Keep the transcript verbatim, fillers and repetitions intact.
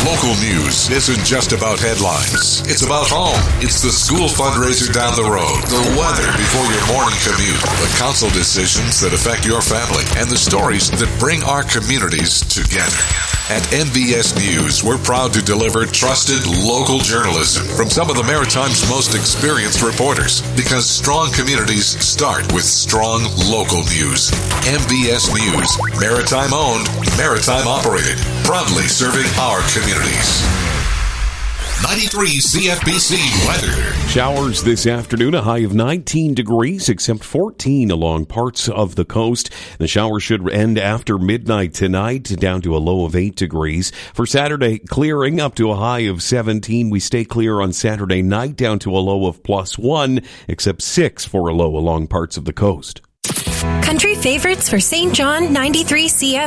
Local news isn't just about headlines. It's about home. It's the school fundraiser down the road, the weather before your morning commute, the council decisions that affect your family, and the stories that bring our communities together. At M B S News, we're proud to deliver trusted local journalism from some of the Maritime's most experienced reporters, because strong communities start with strong local news. M B S News, Maritime owned, Maritime operated, proudly serving our communities. ninety-three C F B C weather. Showers this afternoon, a high of nineteen degrees, except fourteen along parts of the coast. The shower should end after midnight tonight, down to a low of eight degrees. For Saturday, clearing up to a high of seventeen. We stay clear on Saturday night, down to a low of plus one, except six for a low along parts of the coast. Country favorites for Saint John, ninety-three C F